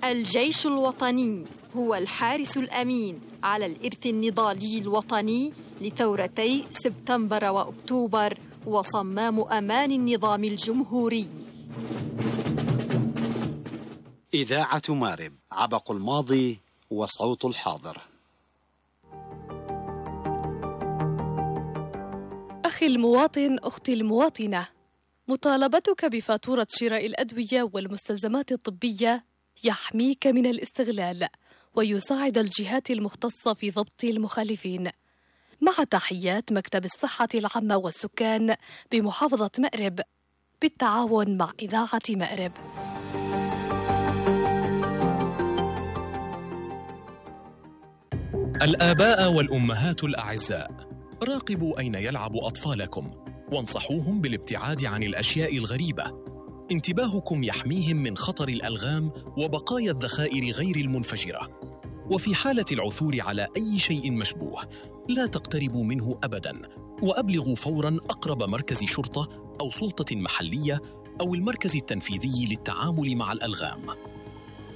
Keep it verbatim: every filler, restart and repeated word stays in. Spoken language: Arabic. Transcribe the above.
الجيش الوطني هو الحارس الأمين على الإرث النضالي الوطني لثورتي سبتمبر وأكتوبر وصمام أمان النظام الجمهوري. إذاعة مارب، عبق الماضي وصوت الحاضر. أخي المواطن، أختي المواطنة، مطالبتك بفاتورة شراء الأدوية والمستلزمات الطبية يحميك من الاستغلال ويساعد الجهات المختصة في ضبط المخالفين. مع تحيات مكتب الصحة العامة والسكان بمحافظة مأرب بالتعاون مع إذاعة مأرب. الآباء والأمهات الأعزاء، راقبوا أين يلعب أطفالكم وانصحوهم بالابتعاد عن الأشياء الغريبة. انتباهكم يحميهم من خطر الألغام وبقايا الذخائر غير المنفجرة. وفي حالة العثور على أي شيء مشبوه لا تقتربوا منه أبداً، وأبلغوا فوراً أقرب مركز شرطة أو سلطة محلية أو المركز التنفيذي للتعامل مع الألغام.